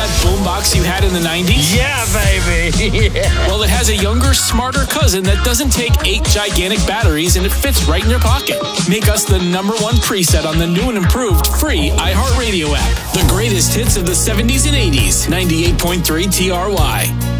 that boombox you had in the 90s? Yeah, baby. Yeah. Well, it has a younger, smarter cousin that doesn't take 8 gigantic batteries and it fits right in your pocket. Make us the number one preset on the new and improved free iHeartRadio app. The greatest hits of the 70s and 80s. 98.3 TRY.